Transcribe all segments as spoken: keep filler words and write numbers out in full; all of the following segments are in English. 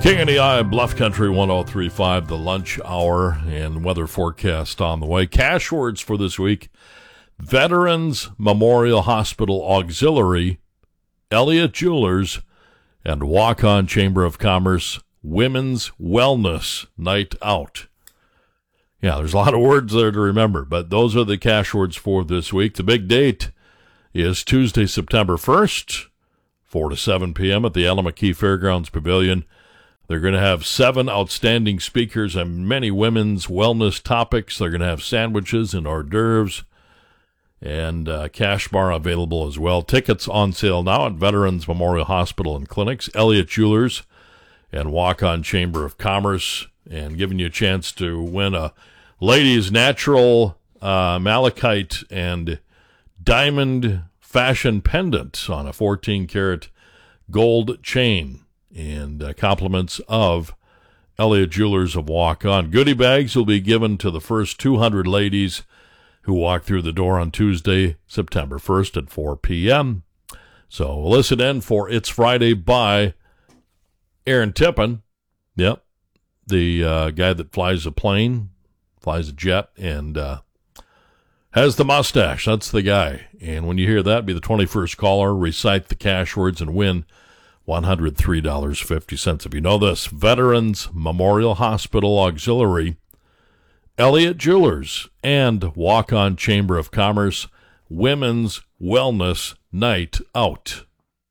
King of the Eye, Bluff Country one oh three point five, the lunch hour and weather forecast on the way. Cash words for this week: Veterans Memorial Hospital Auxiliary, Elliott Jewelers, and Walk-On Chamber of Commerce Women's Wellness Night Out. Yeah, there's a lot of words there to remember, but those are the cash words for this week. The big date is Tuesday, September first, four to seven p.m. at the Alameda Fairgrounds Pavilion. They're going to have seven outstanding speakers and many women's wellness topics. They're going to have sandwiches and hors d'oeuvres and uh, cash bar available as well. Tickets on sale now at Veterans Memorial Hospital and Clinics, Elliott Jewelers, and Walk-On Chamber of Commerce, and giving you a chance to win a ladies' natural uh, malachite and diamond fashion pendant on a fourteen karat gold chain. And uh, compliments of Elliott Jewelers of Walk-On. Goodie bags will be given to the first two hundred ladies who walk through the door on Tuesday, September first at four p.m. So listen in for It's Friday by Aaron Tippin. Yep, the uh, guy that flies a plane, flies a jet, and uh, has the mustache. That's the guy. And when you hear that, be the twenty-first caller, recite the cash words, and win one hundred three dollars and fifty cents. If you know this, Veterans Memorial Hospital Auxiliary, Elliott Jewelers, and Walk-On Chamber of Commerce Women's Wellness Night Out.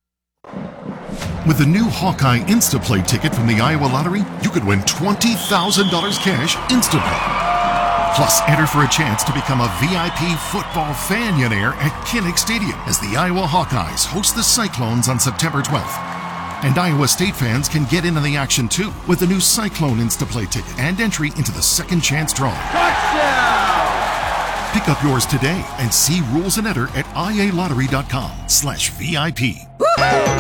With the new Hawkeye Instaplay ticket from the Iowa Lottery, you could win twenty thousand dollars cash instantly. Plus, enter for a chance to become a V I P football fanionaire at Kinnick Stadium as the Iowa Hawkeyes host the Cyclones on September twelfth. And Iowa State fans can get in on the action too with the new Cyclone Instaplay ticket and entry into the second chance draw. Touchdown! Pick up yours today and see rules and enter at ialottery.com slash VIP. Woo-hoo!